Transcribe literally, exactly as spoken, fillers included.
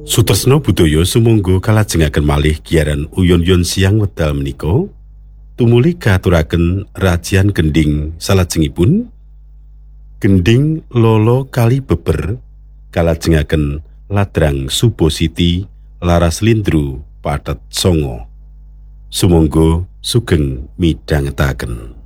Sutresna budaya sumangga kalajengaken malih giaran uyon-uyon siang wedal menika tumuli katuraken rajian gending salajengipun gending lolo kali beber kalajengaken ladrang Subositi laras lindru patet songo. Sumangga sugeng midhangetaken.